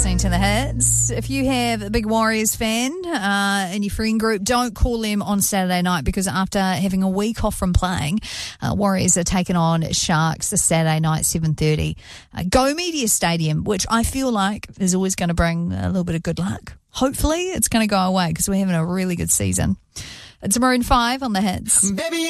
listening to The Hits. If you have a big Warriors fan in your friend group, don't call them on Saturday night, because after having a week off from playing, Warriors are taking on Sharks this Saturday night, 7:30. Go Media Stadium, which I feel like is always going to bring a little bit of good luck. Hopefully it's going to go away, because we're having a really good season. It's Maroon 5 on The Hits. Baby,